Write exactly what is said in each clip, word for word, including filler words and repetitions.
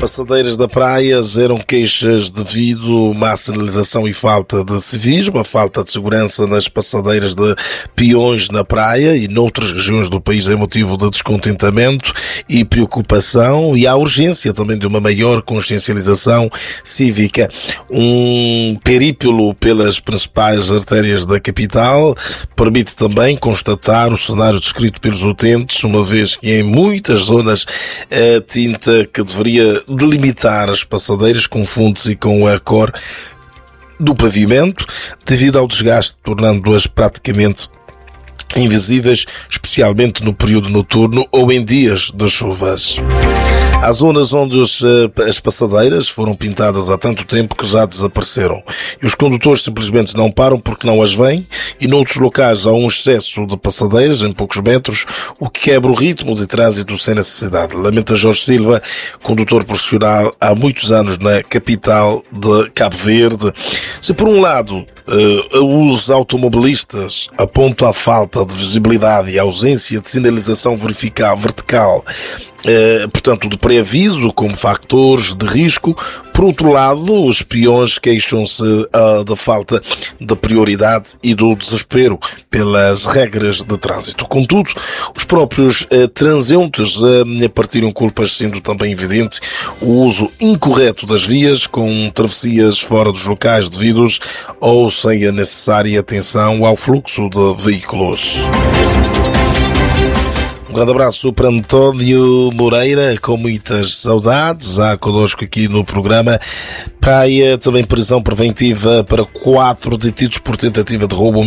Passadeiras da praia geram queixas devido a má sinalização e falta de civismo, a falta de segurança nas passadeiras de peões na praia e noutras regiões do país é motivo de descontentamento e preocupação, e há urgência também de uma maior consciencialização cívica. Um períplo pelas principais artérias da capital permite também constatar o cenário descrito pelos utentes, uma vez que em muitas zonas a tinta que deveria delimitar as passadeiras confunde-se com a cor do pavimento devido ao desgaste, tornando-as praticamente invisíveis, especialmente no período noturno ou em dias de chuvas. Há zonas onde os, as passadeiras foram pintadas há tanto tempo que já desapareceram e os condutores simplesmente não param porque não as veem, e noutros locais há um excesso de passadeiras em poucos metros, o que quebra o ritmo de trânsito sem necessidade. Lamenta Jorge Silva, condutor profissional há muitos anos na capital de Cabo Verde. Se por um lado uh, os automobilistas apontam a falta de visibilidade e a ausência de sinalização vertical, vertical Uh, portanto, de pré-aviso como factores de risco, por outro lado, os peões queixam-se uh, da falta de prioridade e do desespero pelas regras de trânsito. Contudo, os próprios uh, transeuntes uh, partilham culpas, sendo também evidente o uso incorreto das vias, com travessias fora dos locais devidos ou sem a necessária atenção ao fluxo de veículos. Um grande abraço para António Moreira, com muitas saudades, já connosco aqui no programa. Praia, também prisão preventiva para quatro detidos por tentativa de roubo,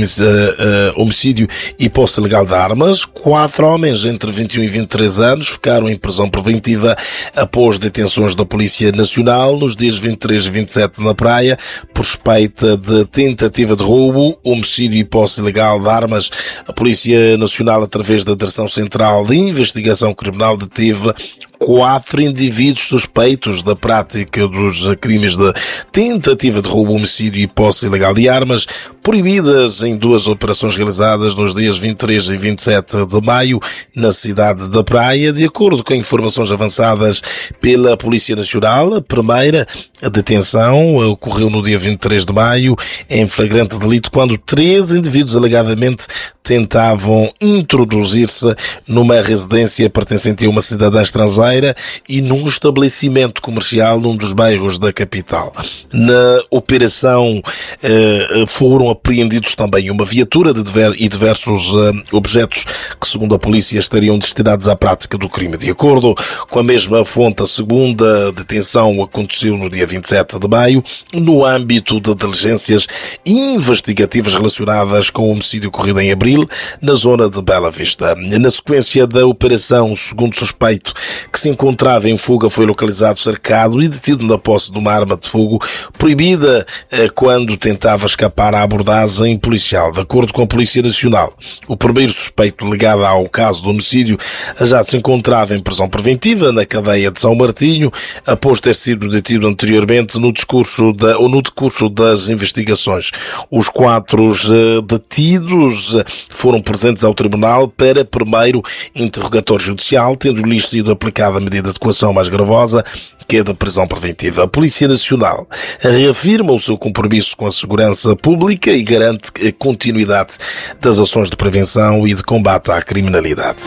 homicídio e posse ilegal de armas. Quatro homens entre vinte e um e vinte e três anos ficaram em prisão preventiva após detenções da Polícia Nacional nos dias vinte e três e vinte e sete na Praia por suspeita de tentativa de roubo, homicídio e posse ilegal de armas. A Polícia Nacional, através da Direção Central de Investigação Criminal, deteve quatro indivíduos suspeitos da prática dos crimes de tentativa de roubo, homicídio e posse ilegal de armas, proibidas em duas operações realizadas nos dias vinte e três e vinte e sete de maio na cidade da Praia. De acordo com informações avançadas pela Polícia Nacional, a primeira detenção ocorreu no dia vinte e três de maio em flagrante delito, quando três indivíduos alegadamente tentavam introduzir-se numa residência pertencente a uma cidadã estrangeira e num estabelecimento comercial num dos bairros da capital. Na operação eh, foram apreendidos também uma viatura de diver, e diversos eh, objetos que, segundo a polícia, estariam destinados à prática do crime. De acordo com a mesma fonte, a segunda detenção aconteceu no dia vinte e sete de maio no âmbito de diligências investigativas relacionadas com o homicídio ocorrido em abril na zona de Bela Vista. Na sequência da operação, o segundo suspeito, que se encontrava em fuga, foi localizado, cercado e detido na posse de uma arma de fogo proibida eh, quando tentava escapar à abordagem policial. De acordo com a Polícia Nacional, o primeiro suspeito ligado ao caso do homicídio já se encontrava em prisão preventiva na cadeia de São Martinho, após ter sido detido anteriormente no discurso da, ou no decurso das investigações. Os quatro eh, detidos foram presentes ao tribunal para primeiro interrogatório judicial, tendo-lhes sido aplicada a medida de coação mais gravosa, que é da prisão preventiva. A Polícia Nacional reafirma o seu compromisso com a segurança pública e garante a continuidade das ações de prevenção e de combate à criminalidade.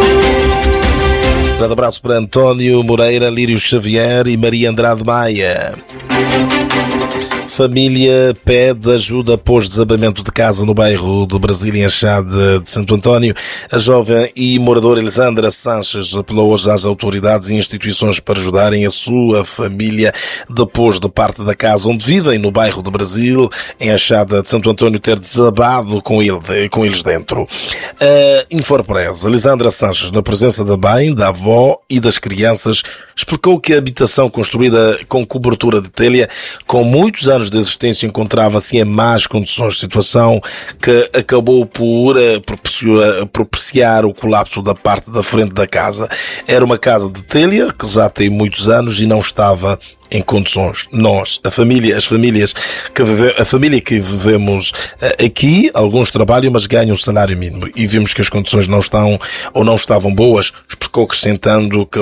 Um grande abraço para António Moreira, Lírio Xavier e Maria Andrade Maia. Família pede ajuda após desabamento de casa no bairro de Brasília, em Enxada de Santo António. A jovem e moradora Elisandra Sanches apelou hoje às autoridades e instituições para ajudarem a sua família depois de parte da casa onde vivem, no bairro de Brasil, em Enxada de Santo António, ter desabado com, ele, com eles dentro. A Infopress, Elisandra Sanches, na presença da mãe, da avó e das crianças, explicou que a habitação construída com cobertura de telha, com muitos anos de existência, encontrava-se em más condições, situação que acabou por uh, propiciar, propiciar o colapso da parte da frente da casa. Era uma casa de telha que já tem muitos anos e não estava em condições. Nós, a família, as famílias que vive, a família que vivemos aqui, alguns trabalham, mas ganham o salário mínimo, e vimos que as condições não estão ou não estavam boas, explicou, acrescentando que